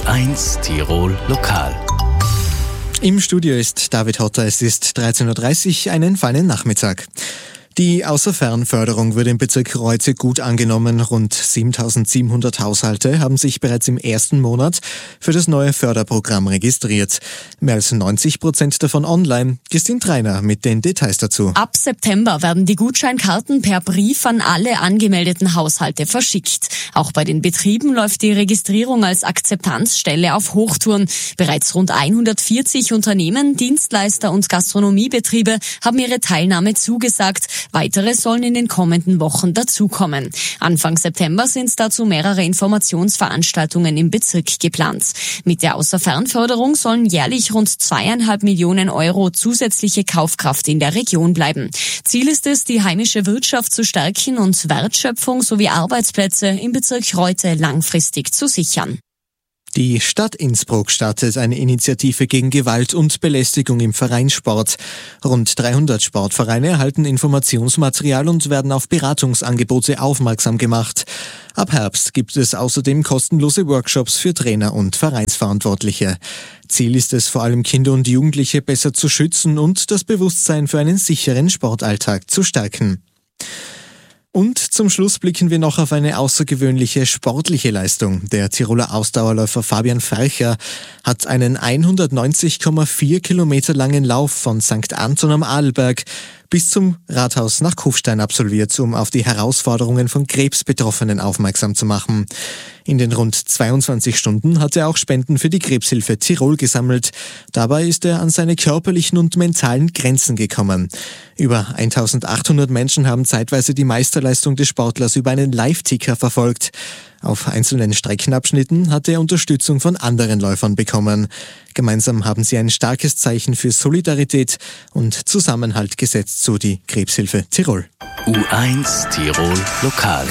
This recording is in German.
U1 Tirol Lokal. Im Studio ist David Hotter. Es ist 13.30 Uhr, einen feinen Nachmittag. Die Außerfernförderung wird im Bezirk Reute gut angenommen. Rund 7.700 Haushalte haben sich bereits im ersten Monat für das neue Förderprogramm registriert. Mehr als 90% davon online. Christine Treiner mit den Details dazu. Ab September werden die Gutscheinkarten per Brief an alle angemeldeten Haushalte verschickt. Auch bei den Betrieben läuft die Registrierung als Akzeptanzstelle auf Hochtouren. Bereits rund 140 Unternehmen, Dienstleister und Gastronomiebetriebe haben ihre Teilnahme zugesagt. Weitere sollen in den kommenden Wochen dazukommen. Anfang September sind dazu mehrere Informationsveranstaltungen im Bezirk geplant. Mit der Außerfernförderung sollen jährlich rund 2,5 Millionen Euro zusätzliche Kaufkraft in der Region bleiben. Ziel ist es, die heimische Wirtschaft zu stärken und Wertschöpfung sowie Arbeitsplätze im Bezirk Reute langfristig zu sichern. Die Stadt Innsbruck startet eine Initiative gegen Gewalt und Belästigung im Vereinssport. Rund 300 Sportvereine erhalten Informationsmaterial und werden auf Beratungsangebote aufmerksam gemacht. Ab Herbst gibt es außerdem kostenlose Workshops für Trainer und Vereinsverantwortliche. Ziel ist es, vor allem Kinder und Jugendliche besser zu schützen und das Bewusstsein für einen sicheren Sportalltag zu stärken. Und zum Schluss blicken wir noch auf eine außergewöhnliche sportliche Leistung. Der Tiroler Ausdauerläufer Fabian Fercher hat einen 190,4 Kilometer langen Lauf von St. Anton am Adelberg bis zum Rathaus nach Kufstein absolviert, um auf die Herausforderungen von Krebsbetroffenen aufmerksam zu machen. In den rund 22 Stunden hat er auch Spenden für die Krebshilfe Tirol gesammelt. Dabei ist er an seine körperlichen und mentalen Grenzen gekommen. Über 1800 Menschen haben zeitweise die Meisterleistung des Sportlers über einen Live-Ticker verfolgt. Auf einzelnen Streckenabschnitten hat er Unterstützung von anderen Läufern bekommen. Gemeinsam haben sie ein starkes Zeichen für Solidarität und Zusammenhalt gesetzt, so die Krebshilfe Tirol. U1 Tirol Lokal.